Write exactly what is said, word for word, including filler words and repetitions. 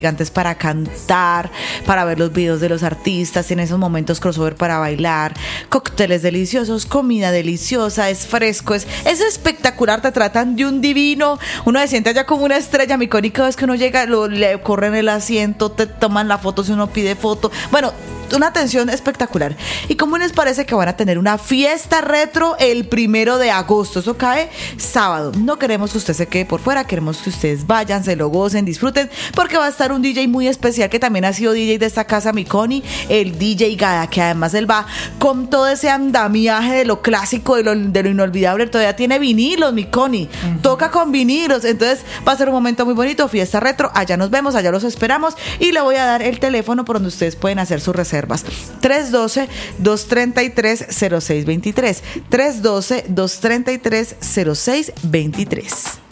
gigantes para cantar, para ver los videos de los artistas, en esos momentos crossover para bailar, cócteles deliciosos, comida deliciosa, es fresco, es, es espectacular, te tratan de un divino, uno se siente allá como una estrella, mi Connie, cada vez que uno llega, lo, le corren el asiento, te toman la foto si uno pide foto, bueno, una atención espectacular. ¿Y cómo les parece que van a tener una fiesta retro el primero de agosto? Eso cae sábado. No queremos que usted se quede por fuera, queremos que ustedes vayan, se lo gocen, disfruten, porque va a estar un D J muy especial que también ha sido D J de esta casa, mi Connie, el D J Gada, que además él va con todo ese andamiaje de lo clásico, de lo, de lo inolvidable. Todavía tiene vinilos, mi Connie, uh-huh. Toca con vinilos, entonces va a ser un momento muy bonito, fiesta retro. Allá nos vemos, allá los esperamos, y le voy a dar el teléfono por donde ustedes pueden hacer su reserva. tres uno dos, dos tres tres, cero seis dos tres, tres uno dos, dos tres tres, cero seis dos tres.